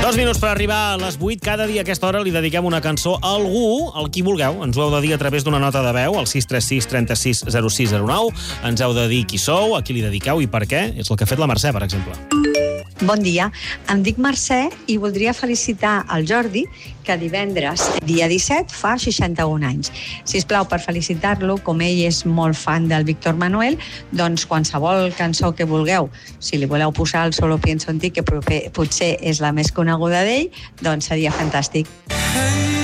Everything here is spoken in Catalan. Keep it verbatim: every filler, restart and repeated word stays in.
Dos minuts per arribar a les vuit. Cada dia a aquesta hora li dediquem una cançó a algú, al qui vulgueu. Ens ho heu de dir a través d'una nota de veu, al sis tres sis, trenta-sis, zero sis zero nou. Ens heu de dir qui sou, a qui li dediqueu i per què. És el que ha fet la Mercè, per exemple. Bon dia, em dic Mercè i voldria felicitar el Jordi, que divendres, dia disset, fa seixanta-un anys. Si us plau, per felicitar-lo, com ell és molt fan del Víctor Manuel, doncs qualsevol cançó que vulgueu, si li voleu posar el Solo pienso en ti, que potser és la més coneguda d'ell, doncs seria fantàstic.